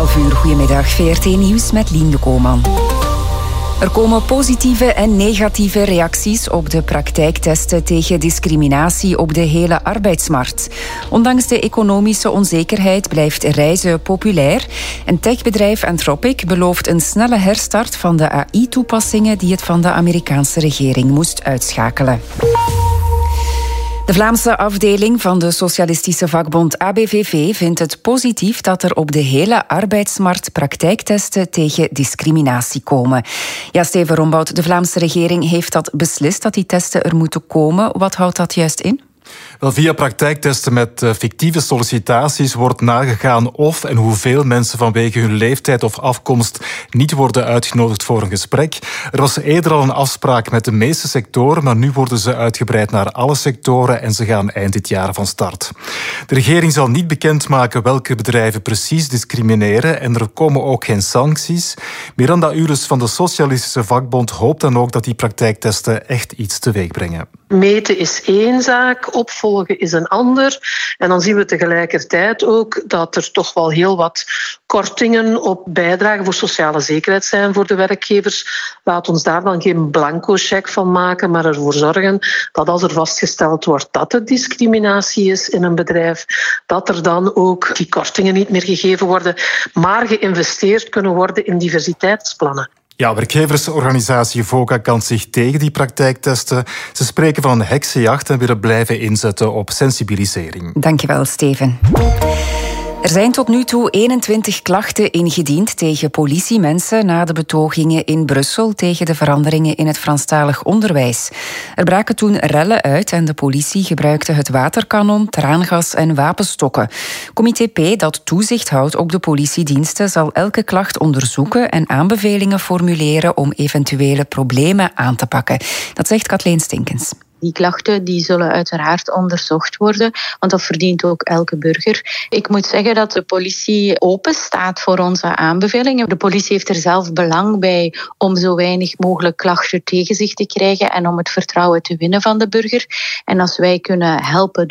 11:00. Goedemiddag, VRT Nieuws met Lien de Koolman. Er komen positieve en negatieve reacties op de praktijktesten tegen discriminatie op de hele arbeidsmarkt. Ondanks de economische onzekerheid blijft reizen populair. En techbedrijf Anthropic belooft een snelle herstart van de AI-toepassingen die het van de Amerikaanse regering moest uitschakelen. De Vlaamse afdeling van de socialistische vakbond ABVV vindt het positief dat er op de hele arbeidsmarkt praktijktesten tegen discriminatie komen. Ja, Steven Rombout, de Vlaamse regering heeft dat beslist dat die testen er moeten komen. Wat houdt dat juist in? Wel, via praktijktesten met fictieve sollicitaties wordt nagegaan of en hoeveel mensen vanwege hun leeftijd of afkomst niet worden uitgenodigd voor een gesprek. Er was eerder al een afspraak met de meeste sectoren, maar nu worden ze uitgebreid naar alle sectoren en ze gaan eind dit jaar van start. De regering zal niet bekendmaken welke bedrijven precies discrimineren en er komen ook geen sancties. Miranda Ures van de Socialistische Vakbond hoopt dan ook dat die praktijktesten echt iets teweeg brengen. Meten is één zaak, opvolgen is een ander. En dan zien we tegelijkertijd ook dat er toch wel heel wat kortingen op bijdragen voor sociale zekerheid zijn voor de werkgevers. Laat ons daar dan geen blanco cheque van maken, maar ervoor zorgen dat als er vastgesteld wordt dat er discriminatie is in een bedrijf, dat er dan ook die kortingen niet meer gegeven worden, maar geïnvesteerd kunnen worden in diversiteitsplannen. Ja, werkgeversorganisatie VOCA kant zich tegen die praktijktesten. Ze spreken van een heksenjacht en willen blijven inzetten op sensibilisering. Dankjewel, Steven. Er zijn tot nu toe 21 klachten ingediend tegen politiemensen na de betogingen in Brussel tegen de veranderingen in het Franstalig onderwijs. Er braken toen rellen uit en de politie gebruikte het waterkanon, traangas en wapenstokken. Comité P, dat toezicht houdt op de politiediensten, zal elke klacht onderzoeken en aanbevelingen formuleren om eventuele problemen aan te pakken. Dat zegt Kathleen Stinkens. Die klachten die zullen uiteraard onderzocht worden, want dat verdient ook elke burger. Ik moet zeggen dat de politie open staat voor onze aanbevelingen. De politie heeft er zelf belang bij om zo weinig mogelijk klachten tegen zich te krijgen en om het vertrouwen te winnen van de burger. En als wij kunnen helpen